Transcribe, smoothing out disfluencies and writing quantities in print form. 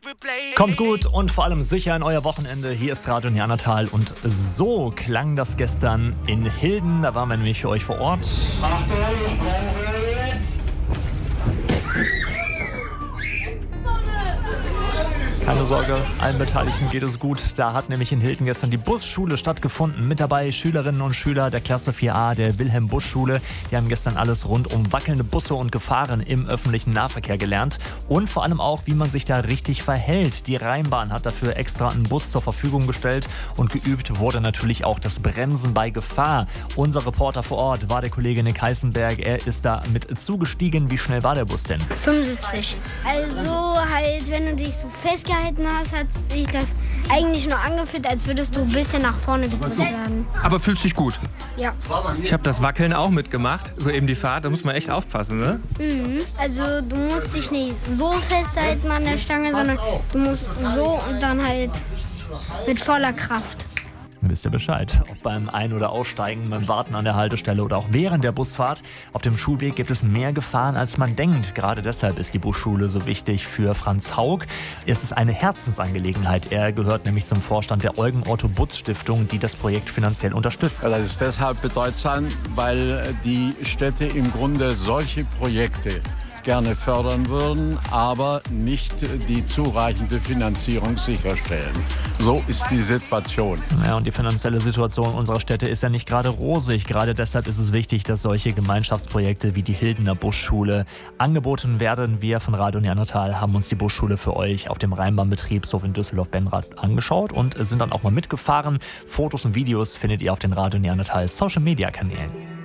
Kommt gut und vor allem sicher in euer Wochenende. Hier ist Radio Neandertal und so klang das gestern in Hilden. Da waren wir nämlich für euch vor Ort. Keine Sorge, allen Beteiligten geht es gut. Da hat nämlich in Hilden gestern die Busschule stattgefunden. Mit dabei Schülerinnen und Schüler der Klasse 4a der Wilhelm-Busch-Schule. Die haben gestern alles rund um wackelnde Busse und Gefahren im öffentlichen Nahverkehr gelernt. Und vor allem auch, wie man sich da richtig verhält. Die Rheinbahn hat dafür extra einen Bus zur Verfügung gestellt. Und geübt wurde natürlich auch das Bremsen bei Gefahr. Unser Reporter vor Ort war der Kollege Nick Heißenberg. Er ist da mit zugestiegen. Wie schnell war der Bus denn? 75. Also halt, wenn du dich so festgehalten hast, hat sich das eigentlich nur angefühlt, als würdest du ein bisschen nach vorne gedrückt werden. Aber fühlst dich gut? Ja. Ich habe das Wackeln auch mitgemacht, so eben die Fahrt, da muss man echt aufpassen, ne? Also du musst dich nicht so festhalten an der Stange, sondern du musst so und dann halt mit voller Kraft. Wisst ihr Bescheid, ob beim Ein- oder Aussteigen, beim Warten an der Haltestelle oder auch während der Busfahrt. Auf dem Schulweg gibt es mehr Gefahren, als man denkt. Gerade deshalb ist die Busschule so wichtig für Franz Haug. Es ist eine Herzensangelegenheit. Er gehört nämlich zum Vorstand der Eugen-Otto-Butz-Stiftung, die das Projekt finanziell unterstützt. Das ist deshalb bedeutsam, weil die Städte im Grunde solche Projekte gerne fördern würden, aber nicht die zureichende Finanzierung sicherstellen. So ist die Situation. Ja, und die finanzielle Situation unserer Städte ist ja nicht gerade rosig. Gerade deshalb ist es wichtig, dass solche Gemeinschaftsprojekte wie die Hildener Busschule angeboten werden. Wir von Radio Neandertal haben uns die Busschule für euch auf dem Rheinbahnbetriebshof in Düsseldorf-Benrath angeschaut und sind dann auch mal mitgefahren. Fotos und Videos findet ihr auf den Radio Neandertal Social Media Kanälen.